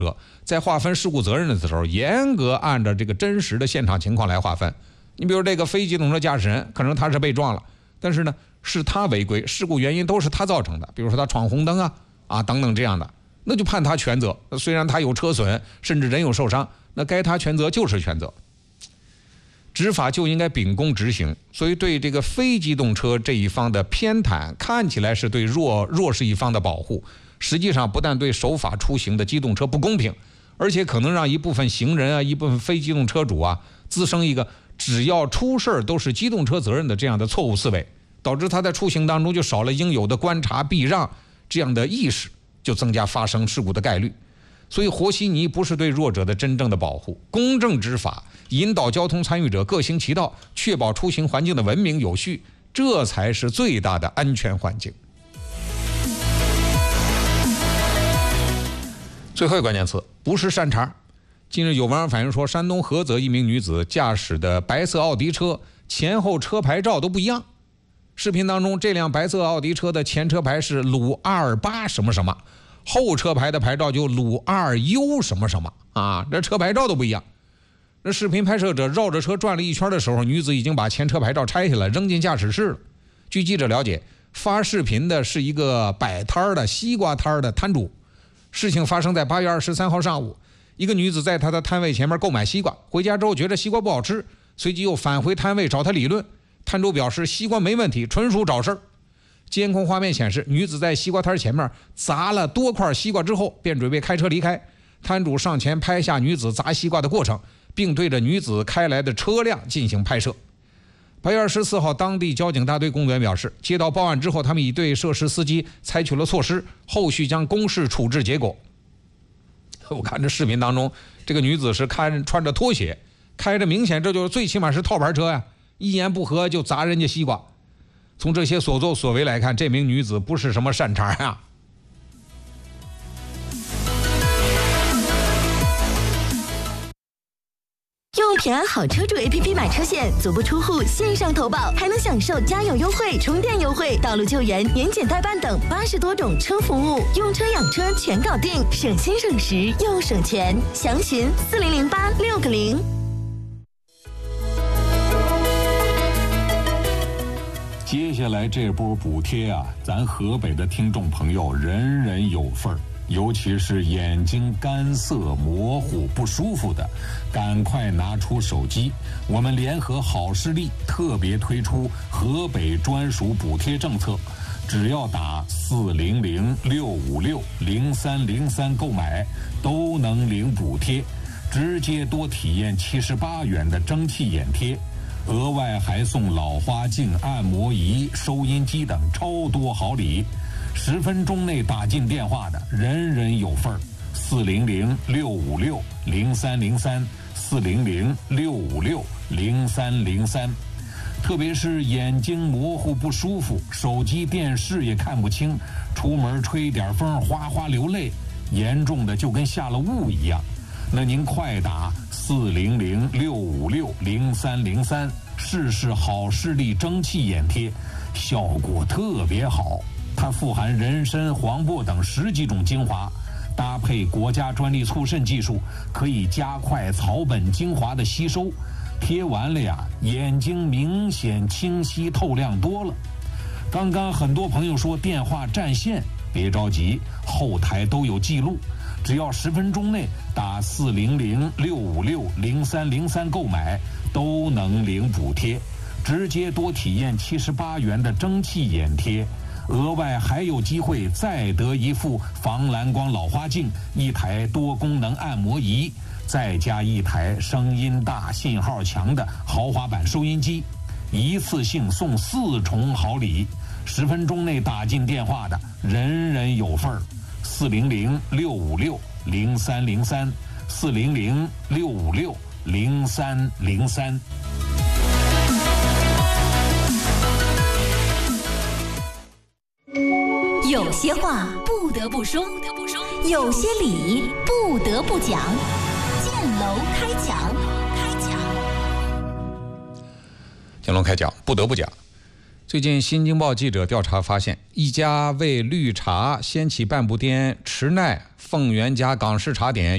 在划分事故责任的时候，严格按照这个真实的现场情况来划分。你比如这个非机动车驾驶人，可能他是被撞了，但是呢是他违规，事故原因都是他造成的，比如说他闯红灯啊等等这样的，那就判他全责。虽然他有车损，甚至人有受伤，那该他全责就是全责。执法就应该秉公执行，所以对这个非机动车这一方的偏袒，看起来是对弱势一方的保护，实际上不但对守法出行的机动车不公平，而且可能让一部分行人一部分非机动车主滋生一个只要出事都是机动车责任的这样的错误思维，导致他在出行当中就少了应有的观察避让这样的意识，就增加发生事故的概率。所以和稀泥不是对弱者的真正的保护，公正执法，引导交通参与者各行其道，确保出行环境的文明有序，这才是最大的安全环境。最后一个关键词，不是善茬。近日有网友反映说，山东菏泽一名女子驾驶的白色奥迪车前后车牌照都不一样。视频当中，这辆白色奥迪车的前车牌是鲁28什么什么，后车牌的牌照就鲁2U什么什么这车牌照都不一样。那视频拍摄者绕着车转了一圈的时候，女子已经把前车牌照拆下来扔进驾驶室了。据记者了解，发视频的是一个摆摊的西瓜摊的摊主。事情发生在8月23号上午，一个女子在她的摊位前面购买西瓜，回家之后觉得西瓜不好吃，随即又返回摊位找她理论。摊主表示西瓜没问题，纯属找事儿。监控画面显示，女子在西瓜摊前面砸了多块西瓜之后，便准备开车离开。摊主上前拍下女子砸西瓜的过程，并对着女子开来的车辆进行拍摄。8月24号，当地交警大队工作人员表示，接到报案之后，他们已对涉事司机采取了措施，后续将公示处置结果。我看这视频当中，这个女子是穿着拖鞋，开着明显这就是最起码是套牌车呀，一言不合就砸人家西瓜。从这些所作所为来看，这名女子不是什么善茬用平安好车主 APP 买车险，足不出户线上投保，还能享受加油优惠、充电优惠、道路救援、年检代办等80多种车服务，用车养车全搞定，省心省时又省钱。详询4008-6个0。 接下来这波补贴咱河北的听众朋友人人有份儿。尤其是眼睛干涩模糊不舒服的，赶快拿出手机，我们联合好视力特别推出河北专属补贴政策，只要打400-656-0303购买都能领补贴，直接多体验78元的蒸汽眼贴，额外还送老花镜、按摩仪、收音机等超多好礼。10分钟内打进电话的人人有份儿，400-656-0303 400-656-0303。特别是眼睛模糊不舒服，手机电视也看不清，出门吹点风哗哗流泪，严重的就跟下了雾一样，那您快打400-656-0303试试好视力蒸汽眼贴，效果特别好。它富含人参、黄柏等10几种精华，搭配国家专利促渗技术，可以加快草本精华的吸收。贴完了眼睛明显清晰透亮多了。刚刚很多朋友说电话占线，别着急，后台都有记录，只要10分钟内打400-656-0303购买都能领补贴，直接多体验78元的蒸汽眼贴。额外还有机会再得一副防蓝光老花镜、1台多功能按摩仪，再加1台声音大、信号强的豪华版收音机，一次性送4重好礼。10分钟内打进电话的人人有份儿，400-656-0303 400-656-0303。 有些话不得不说，有些理不得不讲。建楼开讲， 建楼开讲不得不讲。最近新京报记者调查发现，一家为绿茶掀起半步颠、池奈、凤元家港式茶点